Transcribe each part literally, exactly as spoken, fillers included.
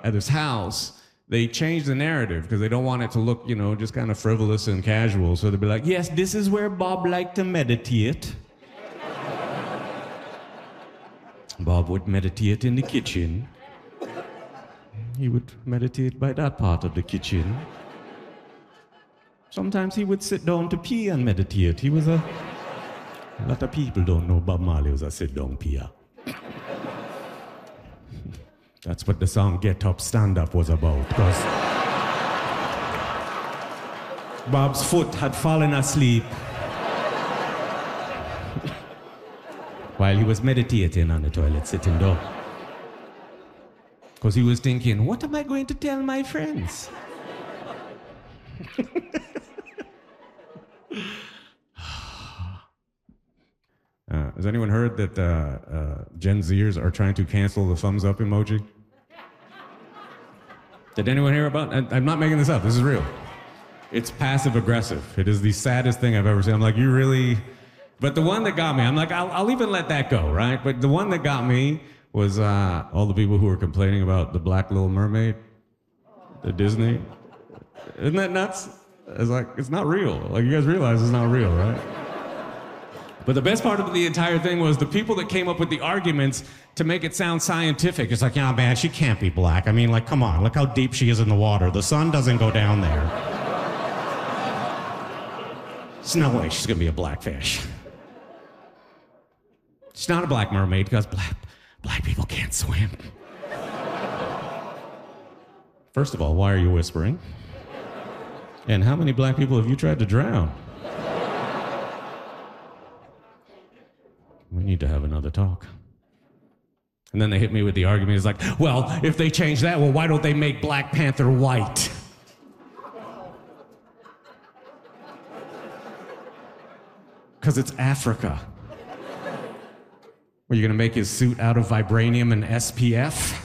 at his house, they change the narrative because they don't want it to look, you know, just kind of frivolous and casual. So they'll be like, yes, this is where Bob liked to meditate. Bob would meditate in the kitchen. He would meditate by that part of the kitchen. Sometimes he would sit down to pee and meditate. He was a... A lot of people don't know Bob Marley was a sit-down peer. That's what the song Get Up, Stand Up was about, because Bob's foot had fallen asleep while he was meditating on the toilet, sitting down. Because he was thinking, what am I going to tell my friends? Uh, has anyone heard that uh, uh, Gen Zers are trying to cancel the thumbs up emoji? Did anyone hear about it? I'm not making this up. This is real. It's passive aggressive. It is the saddest thing I've ever seen. I'm like, you really... But the one that got me, I'm like, I'll, I'll even let that go, right? But the one that got me was uh, all the people who were complaining about the Black Little Mermaid, the Disney. Isn't that nuts? It's like, it's not real. Like, you guys realize it's not real, right? But the best part of the entire thing was the people that came up with the arguments to make it sound scientific. It's like, yeah, man, she can't be black. I mean, like, come on, look how deep she is in the water. The sun doesn't go down there. There's no way she's gonna be a blackfish. She's not a black mermaid because black, black people can't swim. First of all, why are you whispering? And how many black people have you tried to drown? We need to have another talk. And then they hit me with the argument. It's like, well, if they change that, well, why don't they make Black Panther white? Because it's Africa. Were you going to make his suit out of vibranium and S P F?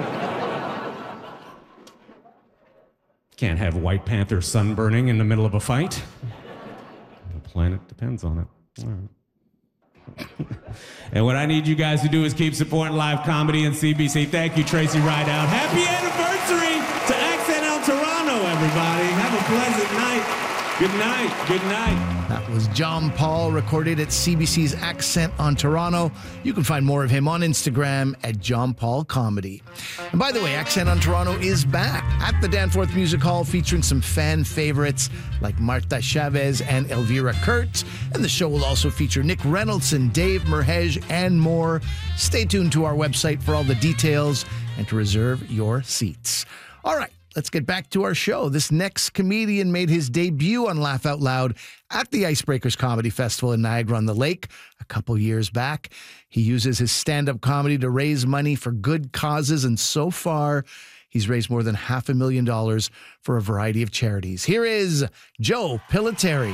Can't have White Panther sunburning in the middle of a fight. The planet depends on it. All right. And what I need you guys to do is keep supporting live comedy and C B C. Thank you, Tracy Rideout. Happy anniversary to Accent on Toronto, everybody. Have a pleasant night. Good night. Good night. That was John Paul, recorded at C B C's Accent on Toronto. You can find more of him on Instagram at John Paul Comedy. And by the way, Accent on Toronto is back at the Danforth Music Hall, featuring some fan favorites like Marta Chavez and Elvira Kurt. And the show will also feature Nick Reynoldson, Dave Merhej, and more. Stay tuned to our website for all the details and to reserve your seats. All right. Let's get back to our show. This next comedian made his debut on Laugh Out Loud at the Icebreakers Comedy Festival in Niagara-on-the-Lake a couple years back. He uses his stand-up comedy to raise money for good causes, and so far, he's raised more than half a million dollars for a variety of charities. Here is Joe Pilateri.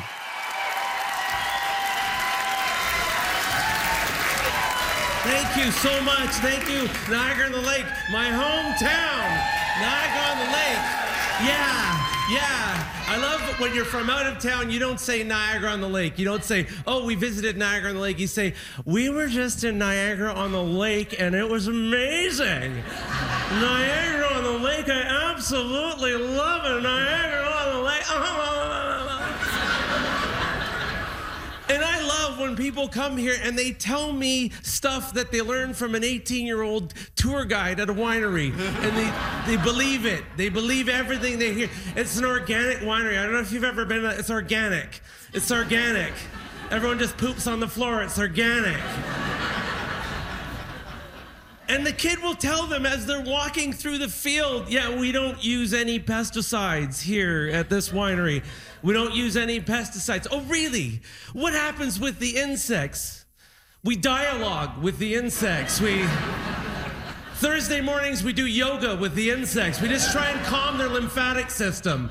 Thank you so much. Thank you, Niagara-on-the-Lake, my hometown. Niagara-on-the-Lake. Yeah, yeah. I love when you're from out of town, you don't say Niagara-on-the-Lake. You don't say, oh, we visited Niagara-on-the-Lake. You say, we were just in Niagara-on-the-Lake and it was amazing. Niagara-on-the-Lake, I absolutely love it. Niagara-on-the-Lake. And I love when people come here and they tell me stuff that they learned from an eighteen-year-old tour guide at a winery. And they, they believe it. They believe everything they hear. It's an organic winery. I don't know if you've ever been, it's organic. It's organic. Everyone just poops on the floor. It's organic. And the kid will tell them as they're walking through the field, yeah, we don't use any pesticides here at this winery. We don't use any pesticides. Oh, really? What happens with the insects? We dialogue with the insects. We Thursday mornings, we do yoga with the insects. We just try and calm their lymphatic system.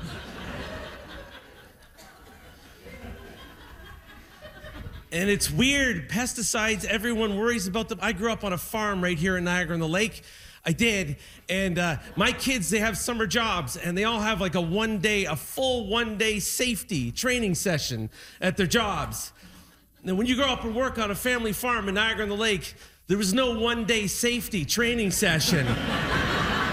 And it's weird, pesticides, everyone worries about them. I grew up on a farm right here in Niagara-on-the-Lake. I did, and uh, my kids, they have summer jobs, and they all have like a one day, a full one day safety training session at their jobs. Now, when you grow up and work on a family farm in Niagara-on-the-Lake, there was no one day safety training session.